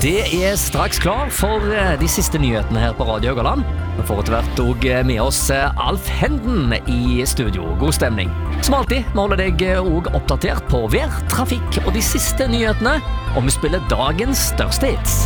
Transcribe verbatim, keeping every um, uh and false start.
Det er straks klar for de siste nyhetene her på Radio Haugaland. Vi får etter hvert også med oss Alf Henden i studio. God stemning. Som alltid, vi holder deg også oppdatert på vær, trafikk og de siste nyhetene, og vi spiller dagens største hits.